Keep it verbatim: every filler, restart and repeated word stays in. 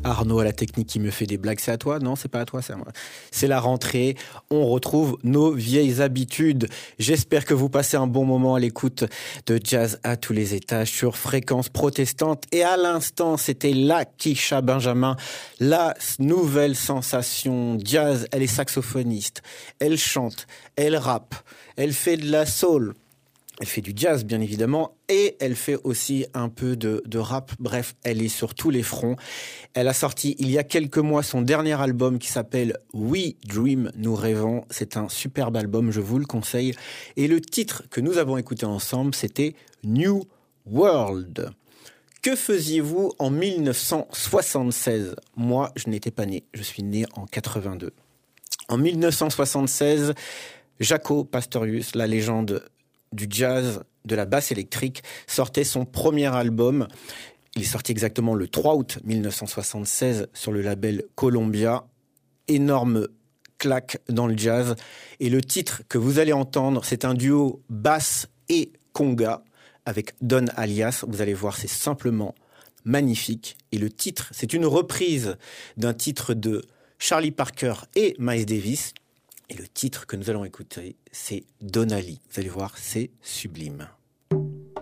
Arnaud à la technique qui me fait des blagues. C'est à toi? Non, c'est pas à toi, c'est à moi. C'est la rentrée. On retrouve nos vieilles habitudes. J'espère que vous passez un bon moment à l'écoute de Jazz à tous les étages sur Fréquence Protestante. Et à l'instant, c'était Lakeisha Benjamin, la nouvelle sensation jazz. Elle est saxophoniste. Elle chante. Elle rappe. Elle fait de la soul. Elle fait du jazz, bien évidemment, et elle fait aussi un peu de, de rap. Bref, elle est sur tous les fronts. Elle a sorti il y a quelques mois son dernier album qui s'appelle We Dream, nous rêvons. C'est un superbe album, je vous le conseille. Et le titre que nous avons écouté ensemble, c'était New World. Que faisiez-vous en mille neuf cent soixante-seize? Moi, je n'étais pas né, je suis né en quatre-vingt-deux. En mille neuf cent soixante-seize, Jaco Pastorius, la légende du jazz, de la basse électrique, sortait son premier album. Il est sorti exactement le trois août mille neuf cent soixante-seize sur le label Columbia. Énorme claque dans le jazz. Et le titre que vous allez entendre, c'est un duo basse et conga avec Don Alias. Vous allez voir, c'est simplement magnifique. Et le titre, c'est une reprise d'un titre de Charlie Parker et Miles Davis. Et le titre que nous allons écouter, c'est Donali. Vous allez voir, c'est sublime.